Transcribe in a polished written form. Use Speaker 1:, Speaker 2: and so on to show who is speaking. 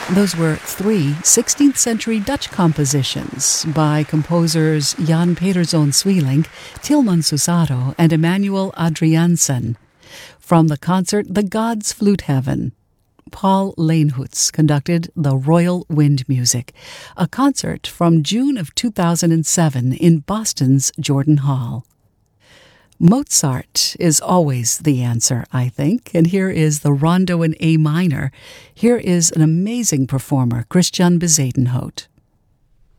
Speaker 1: Those were three 16th century Dutch compositions by composers Jan Pederzoon Sweelinck, Tilman Susado, and Emmanuel Adriaansen. From the concert The Gods Flute Heaven, Paul Leenhoots conducted the Royal Wind Music, a concert from June of 2007 in Boston's Jordan Hall. Mozart is always the answer, I think, and here is the Rondo in A minor. Here is an amazing performer, Christian Bezuidenhout.